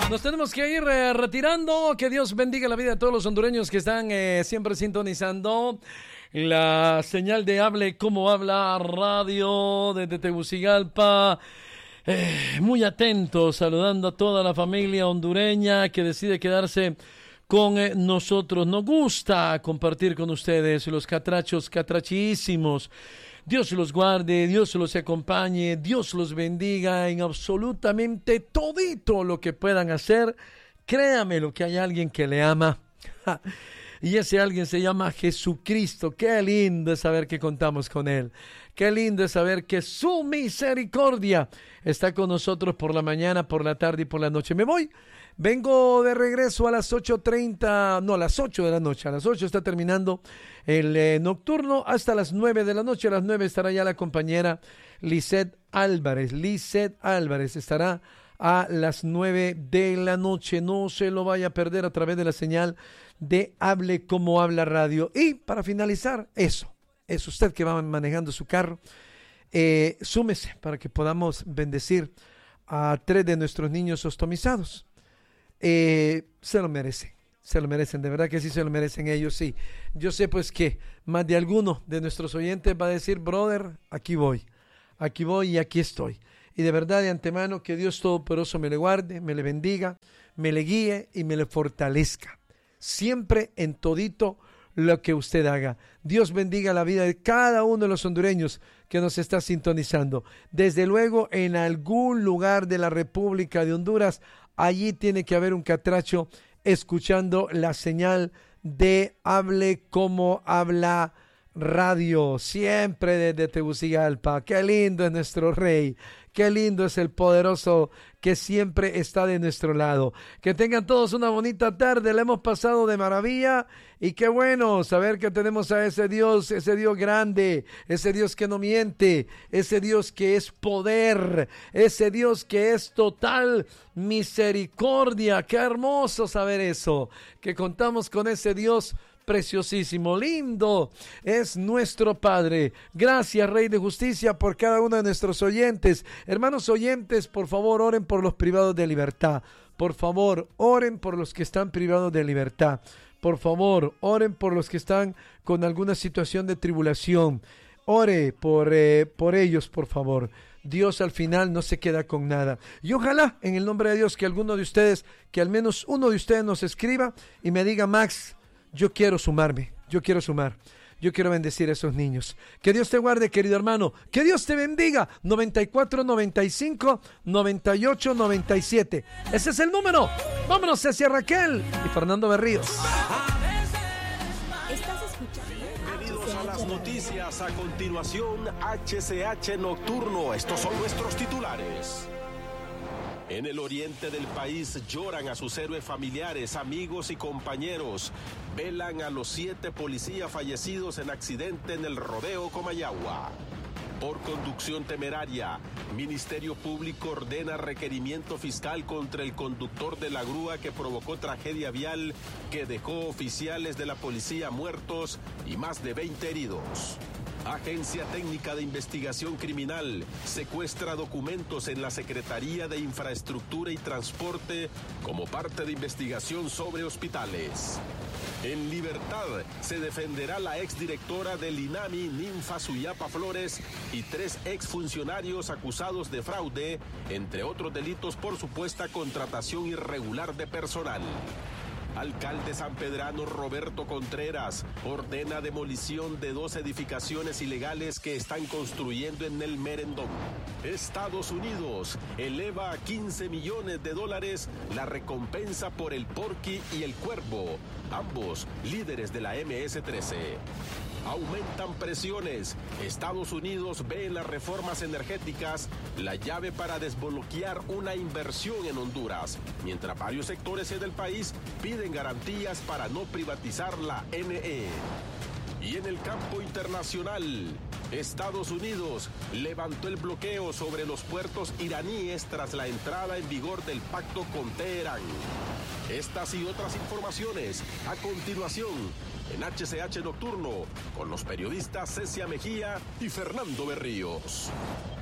Nos tenemos que ir retirando. Que Dios bendiga la vida de todos los hondureños que están siempre sintonizando la señal de Hable Como Habla Radio desde Tegucigalpa. Muy atentos, saludando a toda la familia hondureña que decide quedarse con nosotros. Nos gusta compartir con ustedes los catrachos, catrachísimos. Dios los guarde, Dios los acompañe, Dios los bendiga en absolutamente todito lo que puedan hacer. Créamelo que hay alguien que le ama. Y ese alguien se llama Jesucristo. Qué lindo es saber que contamos con Él. Qué lindo es saber que su misericordia está con nosotros por la mañana, por la tarde y por la noche. Vengo de regreso a las 8:30, no, a las 8 de la noche. A las 8 está terminando el nocturno hasta las 9 de la noche. A las 9 estará ya la compañera Lisette Álvarez. Lisette Álvarez estará a las 9 de la noche. No se lo vaya a perder a través de la señal de Hable Como Habla Radio. Y para finalizar, eso es usted que va manejando su carro. Súmese para que podamos bendecir a 3 de nuestros niños ostomizados. Se lo merecen, de verdad que sí se lo merecen ellos, sí. Yo sé pues que más de alguno de nuestros oyentes va a decir, brother, aquí voy y aquí estoy. Y de verdad, de antemano, que Dios Todopoderoso me le guarde, me le bendiga, me le guíe y me le fortalezca. Siempre en todito lo que usted haga. Dios bendiga la vida de cada uno de los hondureños que nos está sintonizando. Desde luego, en algún lugar de la República de Honduras, allí tiene que haber un catracho escuchando la señal de Hable Como Habla Radio, siempre desde Tegucigalpa. Qué lindo es nuestro Rey, qué lindo es el poderoso que siempre está de nuestro lado. Que tengan todos una bonita tarde, la hemos pasado de maravilla y qué bueno saber que tenemos a ese Dios grande, ese Dios que no miente, ese Dios que es poder, ese Dios que es total misericordia. Qué hermoso saber eso, que contamos con ese Dios preciosísimo, lindo es nuestro Padre. Gracias, Rey de Justicia, por cada uno de nuestros oyentes. Hermanos oyentes, por favor, oren por los privados de libertad. Por favor, oren por los que están privados de libertad. Por favor, oren por los que están con alguna situación de tribulación. Ore por ellos, por favor. Dios al final no se queda con nada. Y ojalá, en el nombre de Dios, que alguno de ustedes, que al menos uno de ustedes nos escriba y me diga, Max, yo quiero sumar, yo quiero bendecir a esos niños. Que Dios te guarde, querido hermano, que Dios te bendiga. 94 95 98 97, ese es el número. Vámonos hacia Raquel y Fernando Berríos. Bienvenidos a las noticias. A continuación, HCH Nocturno. Estos son nuestros titulares. En el oriente del país lloran a sus héroes familiares, amigos y compañeros. Velan a los 7 policías fallecidos en accidente en el rodeo Comayagua. Por conducción temeraria, Ministerio Público ordena requerimiento fiscal contra el conductor de la grúa que provocó tragedia vial que dejó oficiales de la policía muertos y más de 20 heridos. Agencia Técnica de Investigación Criminal secuestra documentos en la Secretaría de Infraestructura y Transporte como parte de investigación sobre hospitales. En libertad se defenderá la exdirectora del INAMI, Ninfa Suyapa Flores, y 3 exfuncionarios acusados de fraude, entre otros delitos por supuesta contratación irregular de personal. Alcalde sanpedrano Roberto Contreras ordena demolición de 2 edificaciones ilegales que están construyendo en el Merendón. Estados Unidos eleva a $15 millones la recompensa por el Porky y el Cuervo, ambos líderes de la MS-13. Aumentan presiones. Estados Unidos ve en las reformas energéticas la llave para desbloquear una inversión en Honduras, mientras varios sectores del país piden garantías para no privatizar la NE. Y en el campo internacional, Estados Unidos levantó el bloqueo sobre los puertos iraníes tras la entrada en vigor del pacto con Teherán. Estas y otras informaciones a continuación en HCH Nocturno con los periodistas Cecia Mejía y Fernando Berríos.